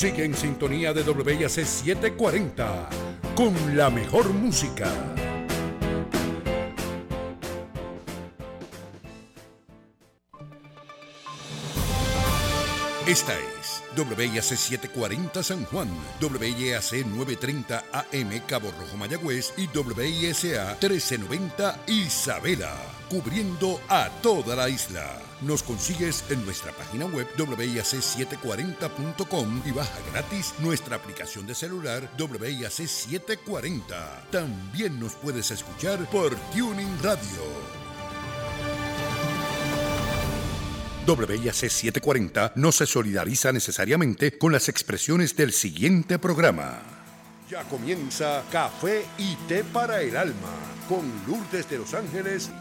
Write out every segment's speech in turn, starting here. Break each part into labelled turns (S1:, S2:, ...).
S1: Sigue en sintonía de WIAC 740 con la mejor música. Esta es WIAC 740 San Juan, WIAC 930 AM Cabo Rojo Mayagüez y WISA 1390 Isabela, cubriendo a toda la isla. Nos consigues en nuestra página web WIAC740.com y baja gratis nuestra aplicación de celular WIAC 740. También nos puedes escuchar por Tuning Radio. WIAC 740 no se solidariza necesariamente con las expresiones del siguiente programa. Ya comienza Café y Té para el Alma con Lourdes de Los Ángeles.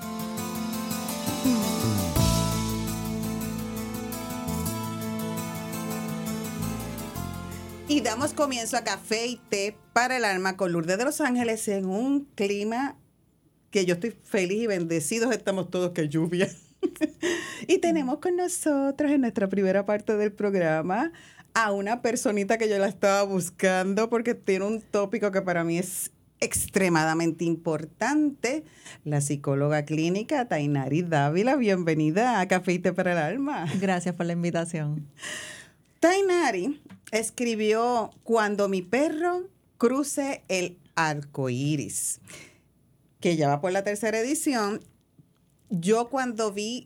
S2: Y damos comienzo a Café y Té para el Alma con Lourdes de Los Ángeles en un clima que yo estoy feliz y bendecidos estamos todos que lluvia. Y tenemos con nosotros en nuestra primera parte del programa a una personita que yo la estaba buscando porque tiene un tópico que para mí es extremadamente importante, la psicóloga clínica Tainari Dávila. Bienvenida a Café y Té para el Alma.
S3: Gracias por la invitación.
S2: Tainari escribió Cuando mi perro cruce el arco iris, que ya va por la tercera edición. Yo cuando vi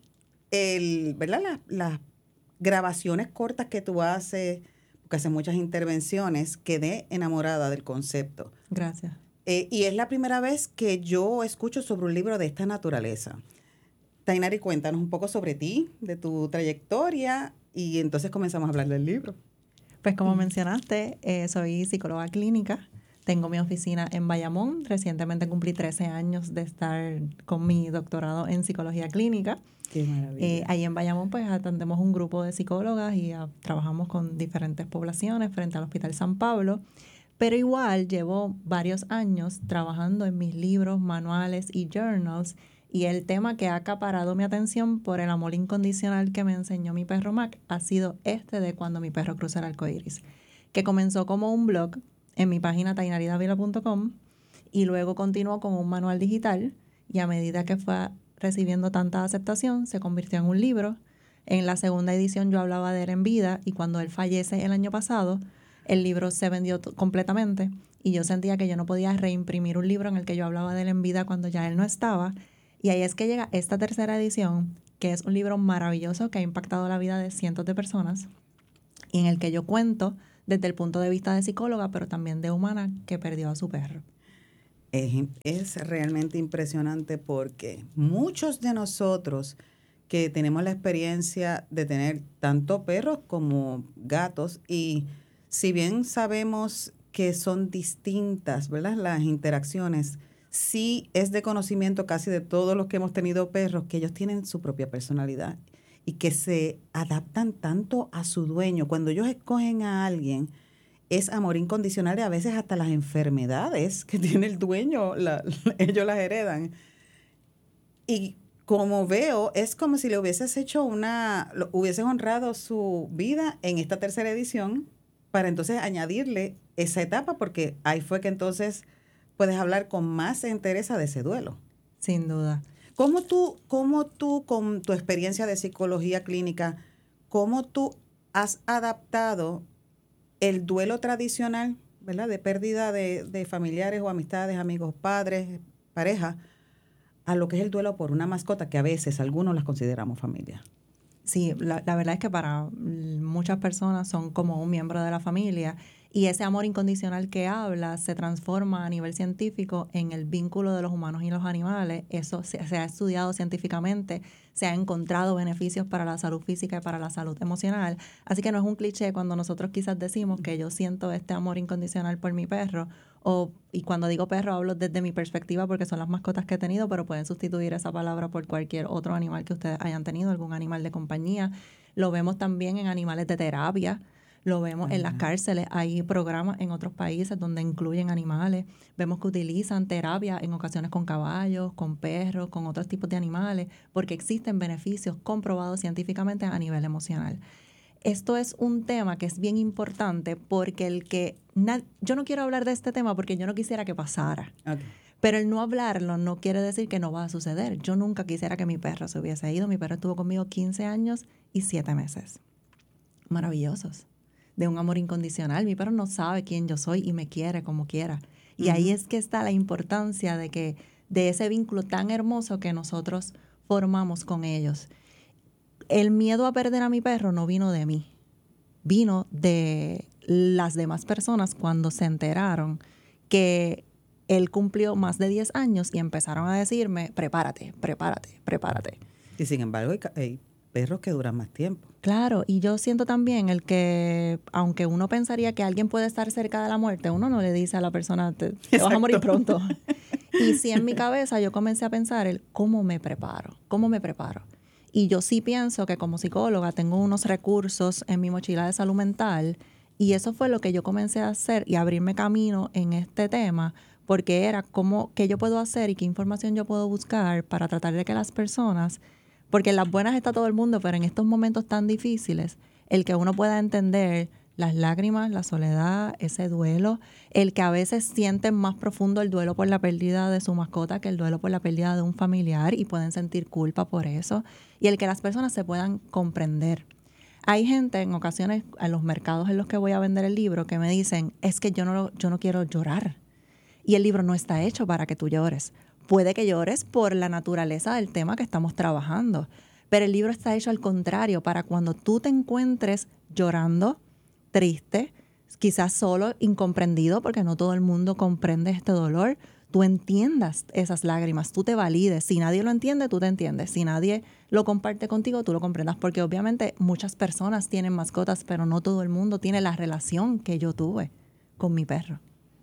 S2: las grabaciones cortas que tú haces, porque haces muchas intervenciones, quedé enamorada del concepto.
S3: Gracias.
S2: Y es la primera vez que yo escucho sobre un libro de esta naturaleza. Tainari, cuéntanos un poco sobre ti, de tu trayectoria, y entonces comenzamos a hablar del libro.
S3: Pues como mencionaste, soy psicóloga clínica. Tengo mi oficina en Bayamón. Recientemente cumplí 13 años de estar con mi doctorado en psicología clínica.
S2: Qué maravilla.
S3: Ahí en Bayamón pues atendemos un grupo de psicólogas y trabajamos con diferentes poblaciones frente al Hospital San Pablo. Pero igual llevo varios años trabajando en mis libros, manuales y journals. Y el tema que ha acaparado mi atención por el amor incondicional que me enseñó mi perro Mac ha sido este de Cuando mi perro cruza el arco iris, que comenzó como un blog en mi página tainaridavila.com y luego continuó con un manual digital y a medida que fue recibiendo tanta aceptación se convirtió en un libro. En la segunda edición yo hablaba de él en vida y cuando él fallece el año pasado el libro se vendió completamente y yo sentía que yo no podía reimprimir un libro en el que yo hablaba de él en vida cuando ya él no estaba. Y ahí es que llega esta tercera edición, que es un libro maravilloso que ha impactado la vida de cientos de personas y en el que yo cuento desde el punto de vista de psicóloga, pero también de humana que perdió a su perro.
S2: Es realmente impresionante porque muchos de nosotros que tenemos la experiencia de tener tanto perros como gatos, y si bien sabemos que son distintas, ¿verdad?, las interacciones, sí es de conocimiento casi de todos los que hemos tenido perros que ellos tienen su propia personalidad y que se adaptan tanto a su dueño. Cuando ellos escogen a alguien, es amor incondicional y a veces hasta las enfermedades que tiene el dueño, ellos las heredan. Y como veo, es como si le hubieses hubieses honrado su vida en esta tercera edición para entonces añadirle esa etapa, porque ahí fue que entonces puedes hablar con más entereza de ese duelo.
S3: Sin duda.
S2: ¿Cómo tú, con tu experiencia de psicología clínica, cómo tú has adaptado el duelo tradicional, ¿verdad?, de pérdida de familiares o amistades, amigos, padres, pareja, a lo que es el duelo por una mascota que a veces algunos las consideramos familia?
S3: Sí, la verdad es que para muchas personas son como un miembro de la familia y ese amor incondicional que habla se transforma a nivel científico en el vínculo de los humanos y los animales. Eso se ha estudiado científicamente, se han encontrado beneficios para la salud física y para la salud emocional. Así que no es un cliché cuando nosotros quizás decimos que yo siento este amor incondicional por mi perro. Y cuando digo perro hablo desde mi perspectiva porque son las mascotas que he tenido, pero pueden sustituir esa palabra por cualquier otro animal que ustedes hayan tenido, algún animal de compañía. Lo vemos también en animales de terapia, lo vemos en las cárceles. Hay programas en otros países donde incluyen animales. Vemos que utilizan terapia en ocasiones con caballos, con perros, con otros tipos de animales, porque existen beneficios comprobados científicamente a nivel emocional. esto es un tema que es bien importante porque yo no quiero hablar de este tema porque yo no quisiera que pasara.
S2: Okay.
S3: Pero el no hablarlo no quiere decir que no va a suceder. Yo nunca quisiera que mi perro se hubiese ido. Mi perro estuvo conmigo 15 años y 7 meses. Maravillosos. De un amor incondicional. Mi perro no sabe quién yo soy y me quiere como quiera. Y ahí es que está la importancia de ese vínculo tan hermoso que nosotros formamos con ellos. El miedo a perder a mi perro no vino de mí. Vino de las demás personas cuando se enteraron que él cumplió más de 10 años y empezaron a decirme, prepárate, prepárate, prepárate.
S2: Y sin embargo, hay perros que duran más tiempo.
S3: Claro, y yo siento también el que, aunque uno pensaría que alguien puede estar cerca de la muerte, uno no le dice a la persona, te vas a morir pronto. Y sí, en mi cabeza yo comencé a pensar, ¿cómo me preparo? ¿Cómo me preparo? Y yo sí pienso que como psicóloga tengo unos recursos en mi mochila de salud mental, y eso fue lo que yo comencé a hacer y abrirme camino en este tema, porque era qué yo puedo hacer y qué información yo puedo buscar para tratar de que las personas, porque en las buenas está todo el mundo, pero en estos momentos tan difíciles, el que uno pueda entender las lágrimas, la soledad, ese duelo, el que a veces sienten más profundo el duelo por la pérdida de su mascota que el duelo por la pérdida de un familiar y pueden sentir culpa por eso, y el que las personas se puedan comprender. Hay gente en ocasiones en los mercados en los que voy a vender el libro que me dicen, es que yo no quiero llorar. Y el libro no está hecho para que tú llores. Puede que llores por la naturaleza del tema que estamos trabajando, pero el libro está hecho al contrario, para cuando tú te encuentres llorando, triste, quizás solo, incomprendido, porque no todo el mundo comprende este dolor, tú entiendas esas lágrimas, tú te valides. Si nadie lo entiende, tú te entiendes. Si nadie lo comparte contigo, tú lo comprendas, porque obviamente muchas personas tienen mascotas, pero no todo el mundo tiene la relación que yo tuve con mi perro.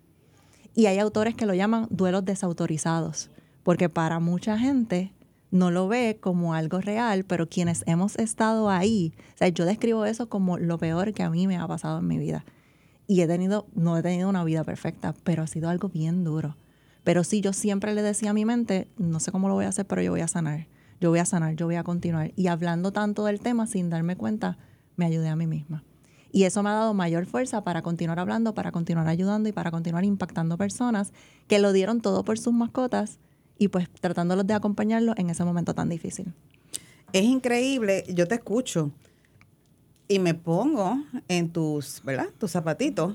S3: Y hay autores que lo llaman duelos desautorizados, porque para mucha gente no lo ve como algo real, pero quienes hemos estado ahí, o sea, yo describo eso como lo peor que a mí me ha pasado en mi vida. Y no he tenido una vida perfecta, pero ha sido algo bien duro. Pero sí, yo siempre le decía a mi mente, no sé cómo lo voy a hacer, pero yo voy a sanar, yo voy a continuar. Y hablando tanto del tema sin darme cuenta, me ayudé a mí misma. Y eso me ha dado mayor fuerza para continuar hablando, para continuar ayudando y para continuar impactando personas que lo dieron todo por sus mascotas y pues tratándolos de acompañarlos en ese momento tan difícil.
S2: Es increíble, yo te escucho y me pongo en tus zapatitos,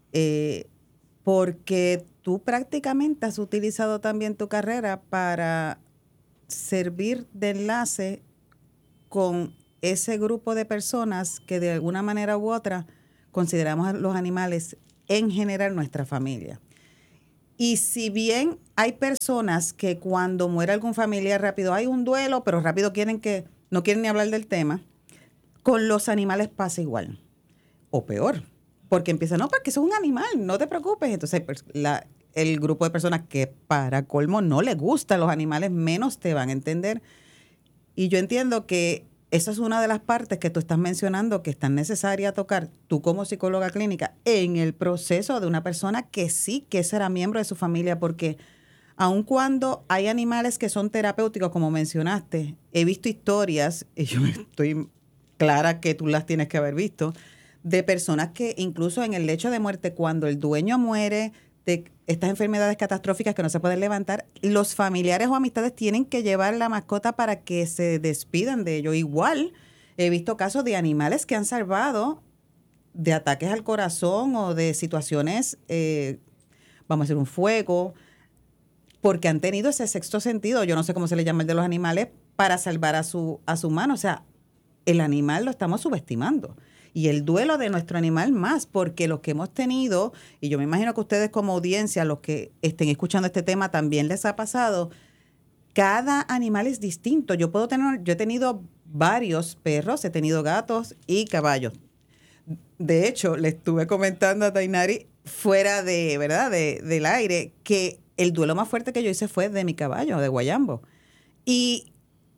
S2: porque tú prácticamente has utilizado también tu carrera para servir de enlace con ese grupo de personas que de alguna manera u otra consideramos a los animales en general nuestra familia. Y si bien hay personas que cuando muere algún familiar rápido hay un duelo, pero rápido no quieren ni hablar del tema, con los animales pasa igual o peor, porque empiezan, no, porque eso es un animal, no te preocupes. Entonces el grupo de personas que para colmo no les gustan los animales, menos te van a entender. Y yo entiendo que esa es una de las partes que tú estás mencionando que es tan necesaria tocar tú como psicóloga clínica en el proceso de una persona que sí que será miembro de su familia, porque aun cuando hay animales que son terapéuticos, como mencionaste, he visto historias, y yo estoy clara que tú las tienes que haber visto, de personas que incluso en el lecho de muerte, cuando el dueño muere de estas enfermedades catastróficas que no se pueden levantar, los familiares o amistades tienen que llevar la mascota para que se despidan de ello. Igual, he visto casos de animales que han salvado de ataques al corazón o de situaciones, vamos a decir, un fuego, porque han tenido ese sexto sentido, yo no sé cómo se le llama el de los animales, para salvar a su humano. O sea, el animal lo estamos subestimando. Y el duelo de nuestro animal más, porque los que hemos tenido, y yo me imagino que ustedes como audiencia, los que estén escuchando este tema, también les ha pasado, cada animal es distinto. Yo he tenido varios perros, he tenido gatos y caballos. De hecho, le estuve comentando a Tainari fuera del aire, que el duelo más fuerte que yo hice fue de mi caballo, de Guayambo. Y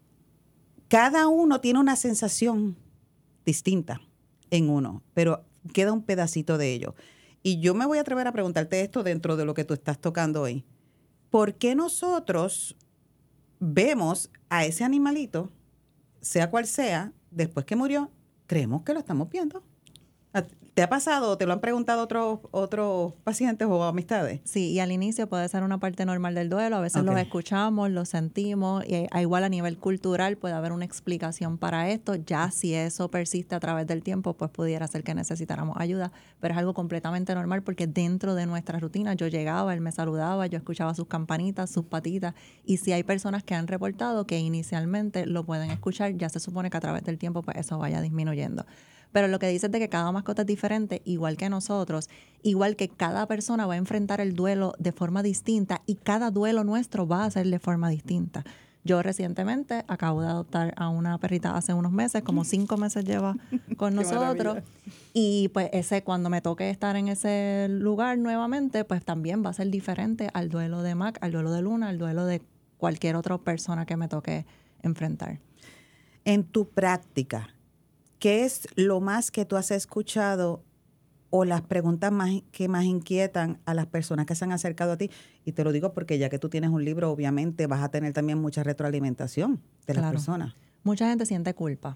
S2: cada uno tiene una sensación distinta en uno, pero queda un pedacito de ello. Y yo me voy a atrever a preguntarte esto dentro de lo que tú estás tocando hoy. ¿Por qué nosotros vemos a ese animalito, sea cual sea, después que murió, creemos que lo estamos viendo. ¿Te ha pasado? ¿Te lo han preguntado otros pacientes o amistades?
S3: Sí, y al inicio puede ser una parte normal del duelo. A veces los escuchamos, los sentimos. Y igual a nivel cultural puede haber una explicación para esto. Ya si eso persiste a través del tiempo, pues pudiera ser que necesitáramos ayuda. Pero es algo completamente normal porque dentro de nuestra rutina yo llegaba, él me saludaba, yo escuchaba sus campanitas, sus patitas. Y si hay personas que han reportado que inicialmente lo pueden escuchar, ya se supone que a través del tiempo pues eso vaya disminuyendo. Pero lo que dices de que cada mascota es diferente, igual que nosotros, igual que cada persona va a enfrentar el duelo de forma distinta y cada duelo nuestro va a ser de forma distinta. Yo recientemente acabo de adoptar a una perrita hace unos meses, como 5 meses lleva con nosotros. Y pues cuando me toque estar en ese lugar nuevamente, pues también va a ser diferente al duelo de Mac, al duelo de Luna, al duelo de cualquier otra persona que me toque enfrentar.
S2: En tu práctica, ¿qué es lo más que tú has escuchado o las preguntas que más inquietan a las personas que se han acercado a ti? Y te lo digo porque ya que tú tienes un libro, obviamente vas a tener también mucha retroalimentación de las personas.
S3: Mucha gente siente culpa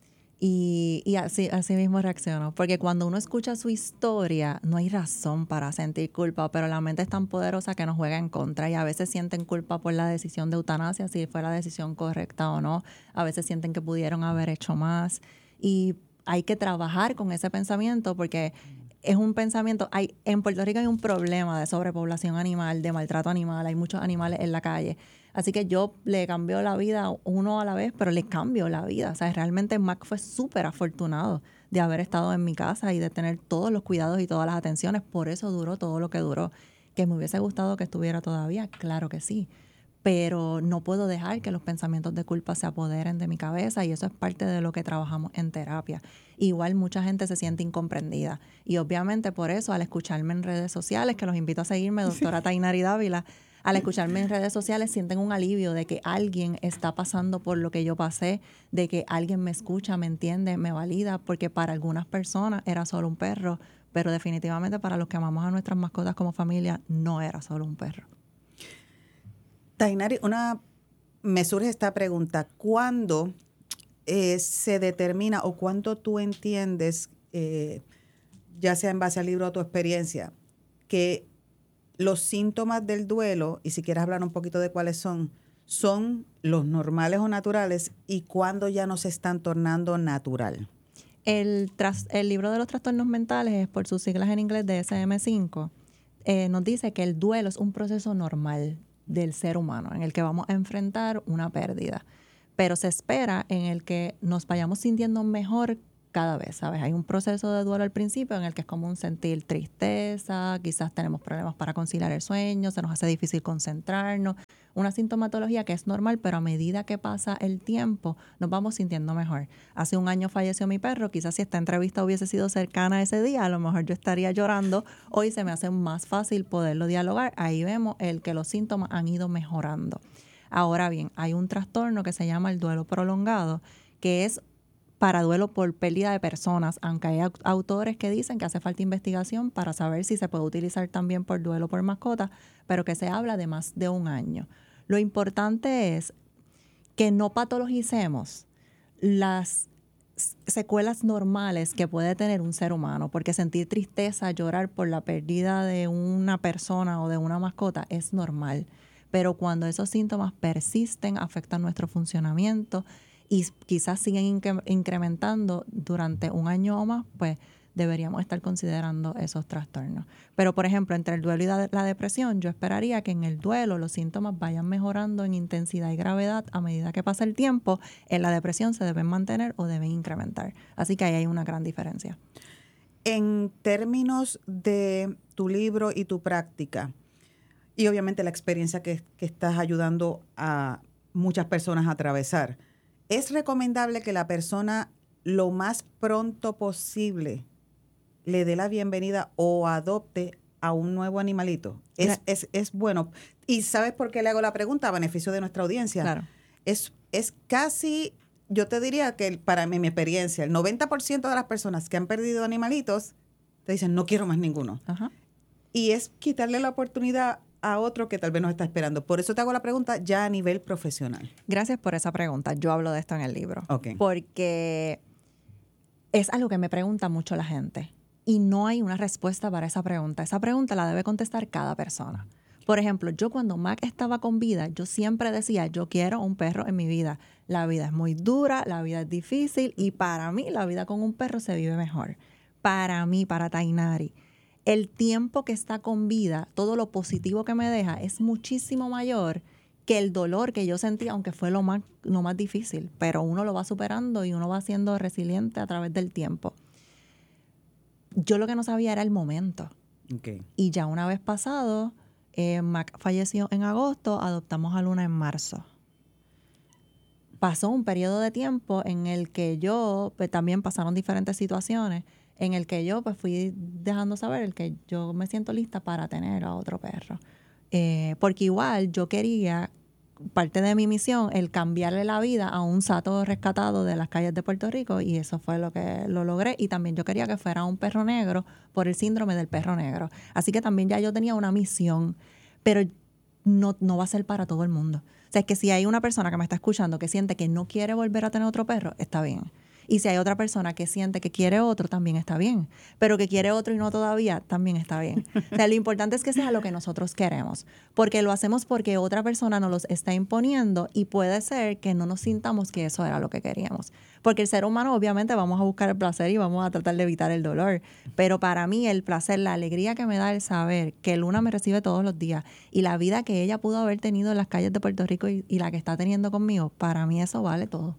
S3: y así mismo reacciono. Porque cuando uno escucha su historia, no hay razón para sentir culpa, pero la mente es tan poderosa que nos juega en contra y a veces sienten culpa por la decisión de eutanasia, si fue la decisión correcta o no. A veces sienten que pudieron haber hecho más. Y hay que trabajar con ese pensamiento porque es un pensamiento. En Puerto Rico hay un problema de sobrepoblación animal, de maltrato animal, hay muchos animales en la calle. Así que yo le cambio la vida uno a la vez, pero le cambio la vida. O sea, realmente Mac fue súper afortunado de haber estado en mi casa y de tener todos los cuidados y todas las atenciones. Por eso duró todo lo que duró. ¿Que me hubiese gustado que estuviera todavía? Claro que sí. Pero no puedo dejar que los pensamientos de culpa se apoderen de mi cabeza y eso es parte de lo que trabajamos en terapia. Igual mucha gente se siente incomprendida y obviamente por eso al escucharme en redes sociales, que los invito a seguirme, doctora Tainari Dávila, al escucharme en redes sociales sienten un alivio de que alguien está pasando por lo que yo pasé, de que alguien me escucha, me entiende, me valida, porque para algunas personas era solo un perro, pero definitivamente para los que amamos a nuestras mascotas como familia no era solo un perro.
S2: Tainari, me surge esta pregunta. ¿Cuándo se determina o cuándo tú entiendes, ya sea en base al libro o tu experiencia, que los síntomas del duelo, y si quieres hablar un poquito de cuáles son los normales o naturales y cuándo ya no se están tornando natural?
S3: El libro de los trastornos mentales, por sus siglas en inglés DSM-5, nos dice que el duelo es un proceso normal del ser humano en el que vamos a enfrentar una pérdida, pero se espera en el que nos vayamos sintiendo mejor cada vez, ¿sabes? Hay un proceso de duelo al principio en el que es como un sentir tristeza, quizás tenemos problemas para conciliar el sueño, se nos hace difícil concentrarnos, una sintomatología que es normal, pero a medida que pasa el tiempo nos vamos sintiendo mejor. Hace un año falleció mi perro, quizás si esta entrevista hubiese sido cercana a ese día, a lo mejor yo estaría llorando. Hoy se me hace más fácil poderlo dialogar. Ahí vemos que los síntomas han ido mejorando. Ahora bien, hay un trastorno que se llama el duelo prolongado, que es para duelo por pérdida de personas, aunque hay autores que dicen que hace falta investigación para saber si se puede utilizar también por duelo por mascota, pero que se habla de más de un año. Lo importante es que no patologicemos las secuelas normales que puede tener un ser humano, porque sentir tristeza, llorar por la pérdida de una persona o de una mascota es normal, pero cuando esos síntomas persisten, afectan nuestro funcionamiento y quizás siguen incrementando durante un año o más, pues deberíamos estar considerando esos trastornos. Pero, por ejemplo, entre el duelo y la depresión, yo esperaría que en el duelo los síntomas vayan mejorando en intensidad y gravedad a medida que pasa el tiempo. En la depresión se deben mantener o deben incrementar. Así que ahí hay una gran diferencia.
S2: En términos de tu libro y tu práctica, y obviamente la experiencia que estás ayudando a muchas personas a atravesar, ¿es recomendable que la persona lo más pronto posible le dé la bienvenida o adopte a un nueo animalito? Es bueno. ¿Y sabes por qué le hago la pregunta? A beneficio de nuestra audiencia.
S3: Claro.
S2: Es casi, yo te diría que para mi experiencia, el 90% de las personas que han perdido animalitos te dicen, no quiero más ninguno.
S3: Ajá.
S2: Y es quitarle la oportunidad a otro que tal vez nos está esperando. Por eso te hago la pregunta ya a nivel profesional.
S3: Gracias por esa pregunta. Yo hablo de esto en el libro.
S2: Okay.
S3: Porque Es algo que me pregunta mucho la gente y no hay una respuesta para esa pregunta. Esa pregunta la debe contestar cada persona. Por ejemplo, yo cuando Mac estaba con vida, yo siempre decía, yo quiero un perro en mi vida. La vida es muy dura, la vida es difícil y para mí la vida con un perro se vive mejor. Para mí, para Tainari, el tiempo que está con vida, todo lo positivo que me deja es muchísimo mayor que el dolor que yo sentía, aunque fue lo más difícil, pero uno lo va superando y uno va siendo resiliente a través del tiempo. Yo lo que no sabía era el momento.
S2: Okay.
S3: Y ya una vez pasado, Mac falleció en agosto, adoptamos a Luna en marzo. Pasó un periodo de tiempo en el que yo, pues también pasaron diferentes situaciones, en el que yo pues fui dejando saber el que yo me siento lista para tener a otro perro. Porque igual yo quería, parte de mi misión, el cambiarle la vida a un sato rescatado de las calles de Puerto Rico, y eso fue lo que lo logré. Y también yo quería que fuera un perro negro por el síndrome del perro negro. Así que también ya yo tenía una misión, pero no va a ser para todo el mundo. O sea, es que si hay una persona que me está escuchando que siente que no quiere volver a tener otro perro, está bien. Y si hay otra persona que siente que quiere otro, también está bien. Pero que quiere otro y no todavía, también está bien. O sea, lo importante es que sea lo que nosotros queremos. Porque lo hacemos porque otra persona nos los está imponiendo y puede ser que no nos sintamos que eso era lo que queríamos. Porque el ser humano, obviamente, vamos a buscar el placer y vamos a tratar de evitar el dolor. Pero para mí, el placer, la alegría que me da el saber que Luna me recibe todos los días y la vida que ella pudo haber tenido en las calles de Puerto Rico y la que está teniendo conmigo, para mí eso vale todo.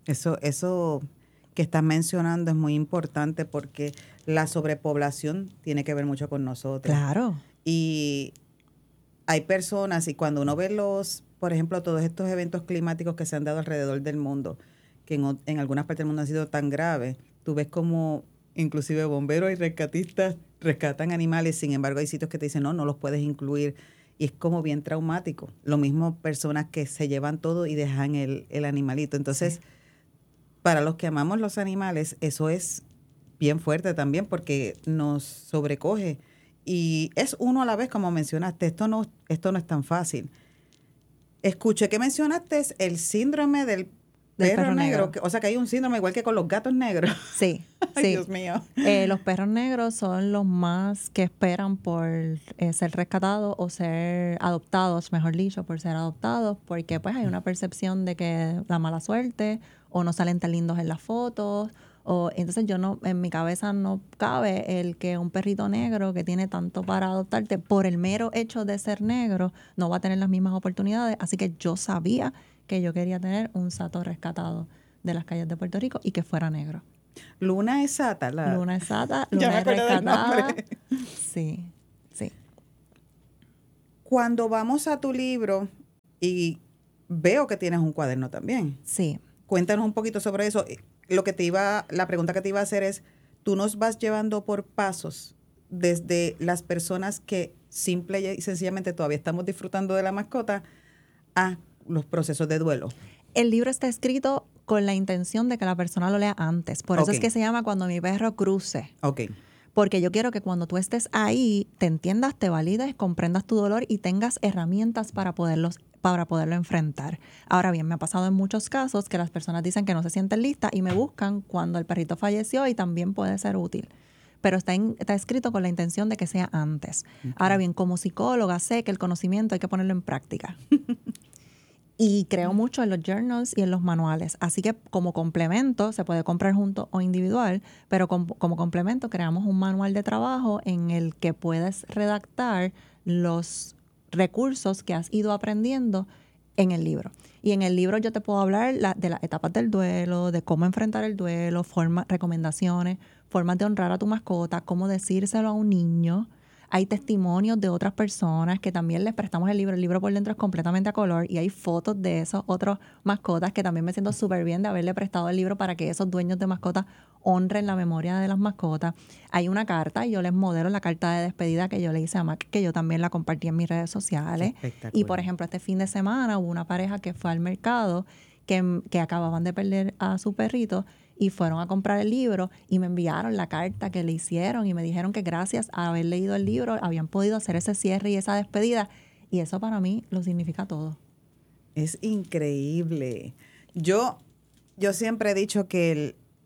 S2: Eso que estás mencionando es muy importante porque la sobrepoblación tiene que ver mucho con nosotros.
S3: Claro.
S2: Y hay personas, y cuando uno ve por ejemplo, todos estos eventos climáticos que se han dado alrededor del mundo, que en algunas partes del mundo han sido tan graves, tú ves como inclusive bomberos y rescatistas rescatan animales, sin embargo hay sitios que te dicen, no los puedes incluir, y es como bien traumático. Lo mismo personas que se llevan todo y dejan el animalito. Entonces, para los que amamos los animales, eso es bien fuerte también porque nos sobrecoge. Y es uno a la vez, como mencionaste. Esto no es tan fácil. Escuché que mencionaste el síndrome del perro negro. O sea, que hay un síndrome igual que con los gatos negros.
S3: Sí.
S2: Ay,
S3: sí.
S2: Dios mío.
S3: Los perros negros son los más que esperan por ser rescatados o ser adoptados, mejor dicho, por ser adoptados, porque pues hay una percepción de que la mala suerte o no salen tan lindos en las fotos. Entonces en mi cabeza no cabe el que un perrito negro que tiene tanto para adoptarte, por el mero hecho de ser negro, no va a tener las mismas oportunidades. Así que yo sabía que yo quería tener un sato rescatado de las calles de Puerto Rico y que fuera negro.
S2: Luna es sata.
S3: Luna es sata, Luna es rescatada. Sí.
S2: Cuando vamos a tu libro y veo que tienes un cuaderno también.
S3: Sí.
S2: Cuéntanos un poquito sobre eso. La pregunta que te iba a hacer es, tú nos vas llevando por pasos desde las personas que simple y sencillamente todavía estamos disfrutando de la mascota a los procesos de duelo.
S3: El libro está escrito con la intención de que la persona lo lea antes. Por eso es que se llama Cuando mi perro cruce.
S2: Ok.
S3: Porque yo quiero que cuando tú estés ahí, te entiendas, te valides, comprendas tu dolor y tengas herramientas para poderlo enfrentar. Ahora bien, me ha pasado en muchos casos que las personas dicen que no se sienten listas y me buscan cuando el perrito falleció y también puede ser útil. Pero está escrito con la intención de que sea antes. Okay. Ahora bien, como psicóloga sé que el conocimiento hay que ponerlo en práctica. Y creo mucho en los journals y en los manuales. Así que como complemento, se puede comprar junto o individual, pero como complemento creamos un manual de trabajo en el que puedes redactar los recursos que has ido aprendiendo en el libro. Y en el libro yo te puedo hablar de las etapas del duelo, de cómo enfrentar el duelo, recomendaciones, formas de honrar a tu mascota, cómo decírselo a un niño. Hay testimonios de otras personas que también les prestamos el libro. El libro por dentro es completamente a color y hay fotos de esos otros mascotas que también me siento súper bien de haberle prestado el libro para que esos dueños de mascotas honren la memoria de las mascotas. Hay una carta y yo les modelo la carta de despedida que yo le hice a Mac, que yo también la compartí en mis redes sociales. Y por ejemplo, este fin de semana hubo una pareja que fue al mercado que acababan de perder a su perrito y fueron a comprar el libro y me enviaron la carta que le hicieron y me dijeron que gracias a haber leído el libro habían podido hacer ese cierre y esa despedida. Y eso para mí lo significa todo.
S2: Es increíble. Yo siempre he dicho que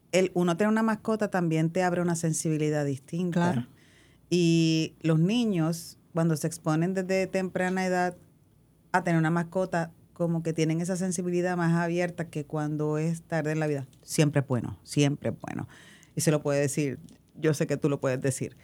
S2: uno tener una mascota también te abre una sensibilidad distinta.
S3: Claro.
S2: Y los niños, cuando se exponen desde temprana edad a tener una mascota, como que tienen esa sensibilidad más abierta que cuando es tarde en la vida. Siempre es bueno, siempre es bueno. Y se lo puede decir, yo sé que tú lo puedes decir.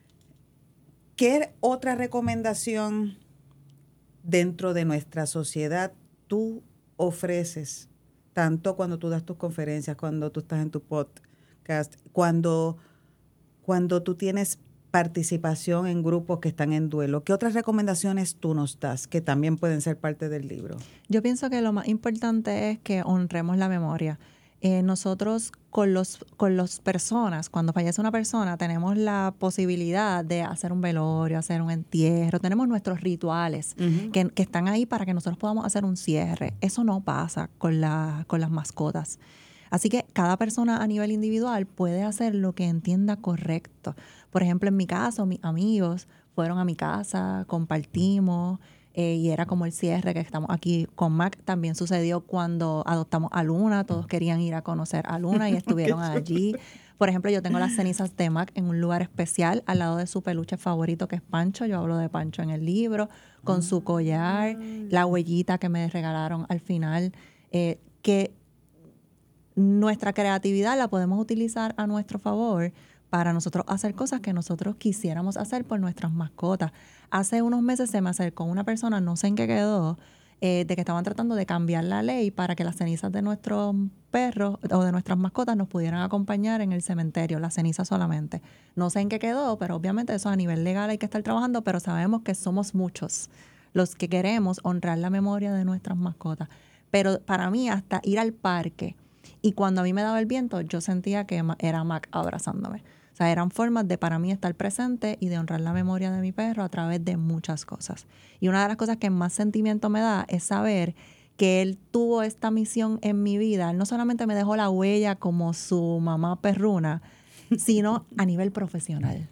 S2: ¿Qué otra recomendación dentro de nuestra sociedad tú ofreces, tanto cuando tú das tus conferencias, cuando tú estás en tu podcast, cuando tú tienes participación en grupos que están en duelo? ¿Qué otras recomendaciones tú nos das que también pueden ser parte del libro?
S3: Yo pienso que lo más importante es que honremos la memoria. Nosotros con los personas, cuando fallece una persona, tenemos la posibilidad de hacer un velorio, hacer un entierro, tenemos nuestros rituales que están ahí para que nosotros podamos hacer un cierre. Eso no pasa con las mascotas. Así que cada persona a nivel individual puede hacer lo que entienda correcto. Por ejemplo, en mi caso, mis amigos fueron a mi casa, compartimos, y era como el cierre que estamos aquí con Mac. También sucedió cuando adoptamos a Luna, todos querían ir a conocer a Luna y estuvieron allí. Por ejemplo, yo tengo las cenizas de Mac en un lugar especial al lado de su peluche favorito, que es Pancho. Yo hablo de Pancho en el libro, con su collar, la huellita que me regalaron al final, que nuestra creatividad la podemos utilizar a nuestro favor para nosotros hacer cosas que nosotros quisiéramos hacer por nuestras mascotas. Hace unos meses se me acercó una persona, no sé en qué quedó, de que estaban tratando de cambiar la ley para que las cenizas de nuestros perros o de nuestras mascotas nos pudieran acompañar en el cementerio, las cenizas solamente. No sé en qué quedó, pero obviamente eso a nivel legal hay que estar trabajando, pero sabemos que somos muchos los que queremos honrar la memoria de nuestras mascotas. Pero para mí, hasta ir al parque, y cuando a mí me daba el viento, yo sentía que era Mac abrazándome. O sea, eran formas de para mí estar presente y de honrar la memoria de mi perro a través de muchas cosas. Y una de las cosas que más sentimiento me da es saber que él tuvo esta misión en mi vida. Él no solamente me dejó la huella como su mamá perruna, sino a nivel profesional.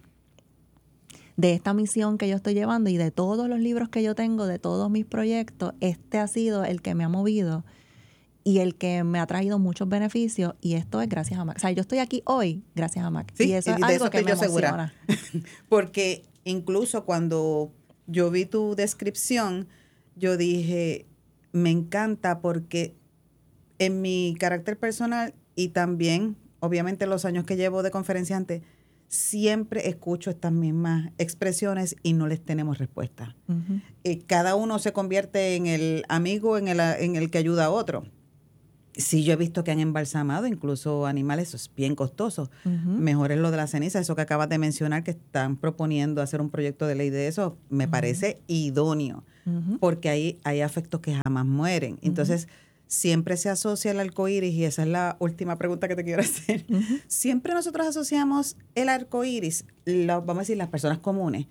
S3: De esta misión que yo estoy llevando y de todos los libros que yo tengo, de todos mis proyectos, este ha sido el que me ha movido y el que me ha traído muchos beneficios, y esto es gracias a Mac. O sea, yo estoy aquí hoy gracias a Mac.
S2: Sí,
S3: y eso es algo que me emociona.
S2: Porque incluso cuando yo vi tu descripción, yo dije, me encanta porque en mi carácter personal y también, obviamente, los años que llevo de conferenciante, siempre escucho estas mismas expresiones y no les tenemos respuesta. Cada uno se convierte en el amigo, en el que ayuda a otro. Sí, yo he visto que han embalsamado incluso animales, eso es bien costoso. Mejor es lo de la ceniza, eso que acabas de mencionar, que están proponiendo hacer un proyecto de ley de eso, me parece idóneo, porque hay afectos que jamás mueren. Entonces, siempre se asocia el arcoíris, y esa es la última pregunta que te quiero hacer. Siempre nosotros asociamos el arcoíris, vamos a decir, las personas comunes,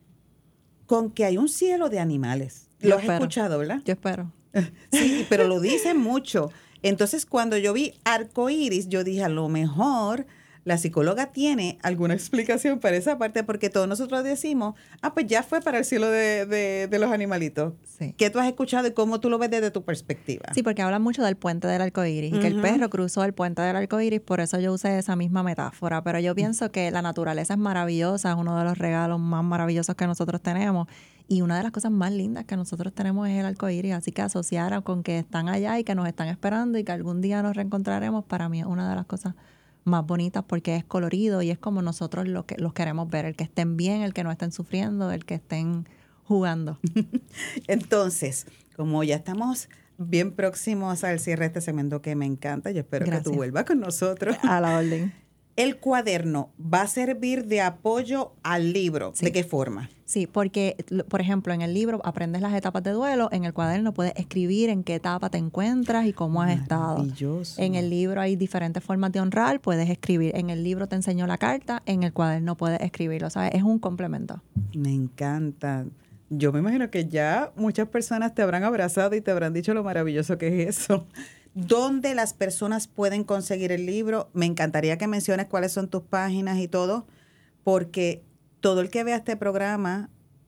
S2: con que hay un cielo de animales. Lo has escuchado, ¿verdad?
S3: Yo espero.
S2: Sí, pero lo dicen mucho. Entonces, cuando yo vi arcoíris, yo dije, a lo mejor la psicóloga tiene alguna explicación para esa parte, porque todos nosotros decimos, pues ya fue para el cielo de los animalitos.
S3: Sí.
S2: ¿Qué tú has escuchado y cómo tú lo ves desde tu perspectiva?
S3: Sí, porque hablan mucho del puente del arcoíris y que el perro cruzó el puente del arcoíris, por eso yo usé esa misma metáfora. Pero yo pienso que la naturaleza es maravillosa, es uno de los regalos más maravillosos que nosotros tenemos. Y una de las cosas más lindas que nosotros tenemos es el arcoíris, así que asociar con que están allá y que nos están esperando y que algún día nos reencontraremos, para mí es una de las cosas más bonitas, porque es colorido y es como nosotros los queremos ver, el que estén bien, el que no estén sufriendo, el que estén jugando.
S2: Entonces, como ya estamos bien próximos al cierre de este segmento que me encanta, yo espero que tú vuelvas con nosotros.
S3: A la orden.
S2: ¿El cuaderno va a servir de apoyo al libro?
S3: Sí.
S2: ¿De qué forma?
S3: Sí, porque, por ejemplo, en el libro aprendes las etapas de duelo, en el cuaderno puedes escribir en qué etapa te encuentras y cómo has estado. En el libro hay diferentes formas de honrar, puedes escribir. En el libro te enseño la carta, en el cuaderno puedes escribirlo, ¿sabes? Es un complemento.
S2: Me encanta. Yo me imagino que ya muchas personas te habrán abrazado y te habrán dicho lo maravilloso que es eso. ¿Dónde las personas pueden conseguir el libro? Me encantaría que menciones cuáles son tus páginas y todo, porque todo el que vea este programa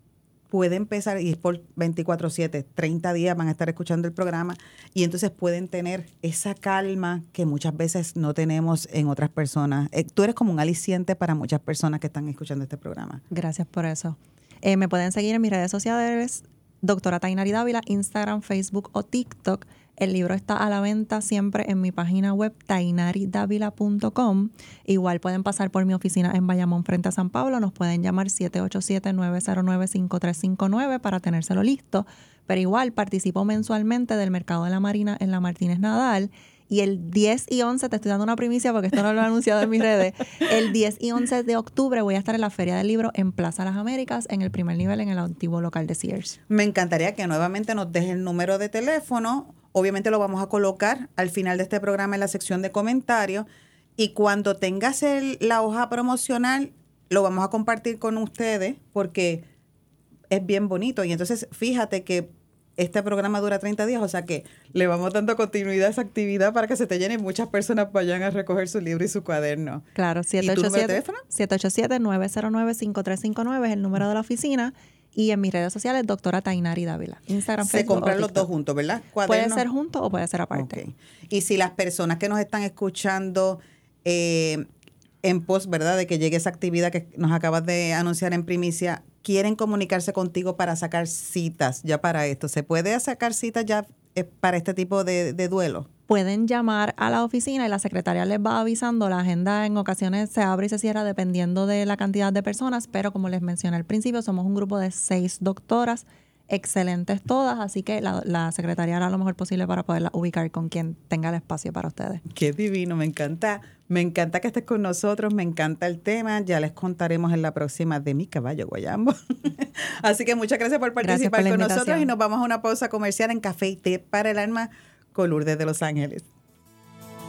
S2: puede empezar, y es por 24/7, 30 días van a estar escuchando el programa, y entonces pueden tener esa calma que muchas veces no tenemos en otras personas. Tú eres como un aliciente para muchas personas que están escuchando este programa.
S3: Gracias por eso. Me pueden seguir en mis redes sociales, Doctora Tainari Dávila, Instagram, Facebook o TikTok. El libro está a la venta siempre en mi página web, tainaridavila.com. Igual pueden pasar por mi oficina en Bayamón frente a San Pablo. Nos pueden llamar 787-909-5359 para tenérselo listo. Pero igual participo mensualmente del Mercado de la Marina en la Martínez Nadal. Y el 10 y 11, te estoy dando una primicia porque esto no lo he anunciado en mis redes, el 10 y 11 de octubre voy a estar en la Feria del Libro en Plaza Las Américas, en el primer nivel, en el antiguo local de Sears.
S2: Me encantaría que nuevamente nos deje el número de teléfono. Obviamente lo vamos a colocar al final de este programa en la sección de comentarios. Y cuando tengas la hoja promocional, lo vamos a compartir con ustedes porque es bien bonito. Y entonces, fíjate que este programa dura 30 días, o sea que le vamos dando continuidad a esa actividad para que se te llene y muchas personas vayan a recoger su libro y su cuaderno.
S3: Claro, 787-909-5359 es el número de la oficina. Y en mis redes sociales, Doctora Tainari Dávila. Instagram,
S2: Se
S3: Facebook
S2: compran
S3: o
S2: los
S3: TikTok.
S2: dos juntos, ¿verdad?
S3: Puede ser junto o puede ser aparte.
S2: Okay. Y si las personas que nos están escuchando en pos, ¿verdad?, de que llegue esa actividad que nos acabas de anunciar en primicia, quieren comunicarse contigo para sacar citas ya para esto, ¿se puede sacar citas ya para este tipo de duelo?
S3: Pueden llamar a la oficina y la secretaria les va avisando. La agenda en ocasiones se abre y se cierra dependiendo de la cantidad de personas, pero como les mencioné al principio, somos un grupo de 6 doctoras, excelentes todas, así que la secretaria hará lo mejor posible para poderla ubicar con quien tenga el espacio para ustedes.
S2: Qué divino, me encanta que estés con nosotros, me encanta el tema, ya les contaremos en la próxima de Mi Caballo Guayambo. Así que muchas gracias por participar con nosotros y nos vamos a una pausa comercial en Café y Té para el Alma con Lourdes de Los Ángeles.